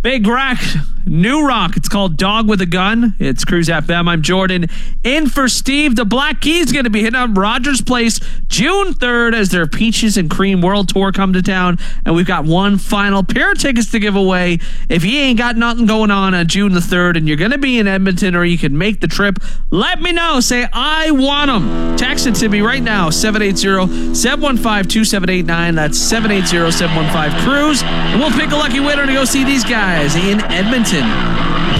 Big Rack, new rock. It's called Dog with a Gun. It's Cruise FM. I'm Jordan. In for Steve. The Black Keys going to be hitting up Rogers Place June 3rd as their Peaches and Cream World Tour come to town. And we've got one final pair of tickets to give away. If you ain't got nothing going on June the 3rd and you're going to be in Edmonton or you can make the trip, let me know. Say, I want them. Text it to me right now, 780-715-2789. That's 780-715-CRUISE. And we'll pick a lucky winner to go see these guys in Edmonton.